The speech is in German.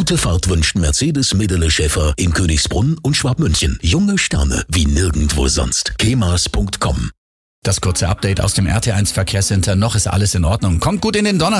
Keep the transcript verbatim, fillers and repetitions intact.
Gute Fahrt wünscht Mercedes Medele Schäfer in Königsbrunn und Schwabmünchen. Junge Sterne wie nirgendwo sonst. kemas punkt com. Das kurze Update aus dem R T eins Verkehrscenter. Noch ist alles in Ordnung. Kommt gut in den Donnerstag.